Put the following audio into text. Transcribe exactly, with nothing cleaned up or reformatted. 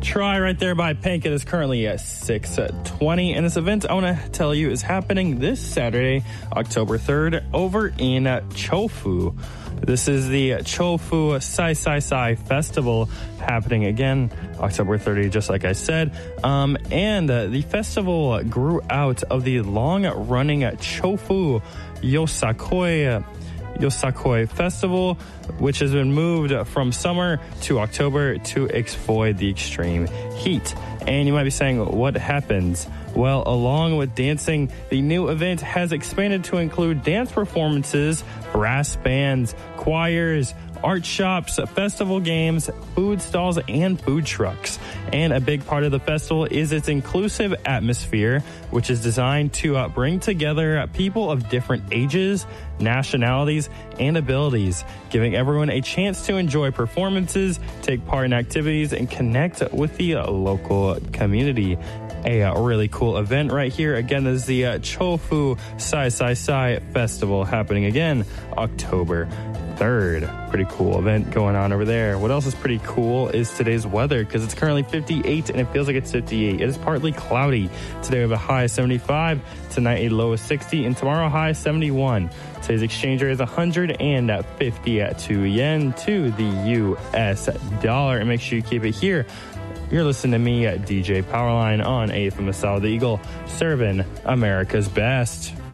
Try right there by Pink. It is currently at six twenty. And this event I want to tell you is happening this Saturday, October third, over in Chofu. This is the Chofu Sai Sai Sai Festival happening again October thirtieth, just like I said. Um, and uh, the festival grew out of the long-running Chofu Yosakoi Yosakoi Festival, which has been moved from summer to October to avoid the extreme heat. And you might be saying, what happens? Well, along with dancing, the new event has expanded to include dance performances, brass bands, choirs, art shops, festival games, food stalls, and food trucks. And a big part of the festival is its inclusive atmosphere, which is designed to uh, bring together people of different ages, nationalities, and abilities, giving everyone a chance to enjoy performances, take part in activities, and connect with the uh, local community. A uh, really cool event right here. Again, this is the uh, Chofu Sai Sai Sai Festival happening again October third. Pretty cool event going on over there. What else is pretty cool is today's weather, because it's currently fifty-eight and it feels like it's fifty-eight. It is partly cloudy. Today we have a high of seventy-five, tonight a low of sixty, and tomorrow a high of seventy-one. Today's exchange rate is one hundred fifty-two yen to the U S dollar. And make sure you keep it here. You're listening to me at D J Powerline on A F M S L, the Eagle, serving America's best.